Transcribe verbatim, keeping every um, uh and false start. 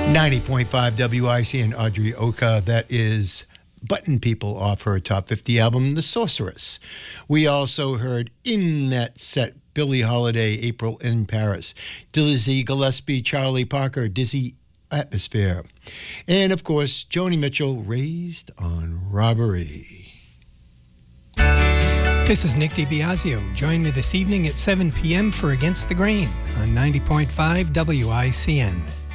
ninety point five W I C and Audrey Oka. That is Button People off her top fifty album, The Sorceress. We also heard in that set Billie Holiday, April in Paris, Dizzy Gillespie, Charlie Parker, Dizzy Atmosphere. And of course, Joni Mitchell, Raised on Robbery. This is Nick DiBiasio. Join me this evening at seven p.m. for Against the Grain on ninety point five W I C N.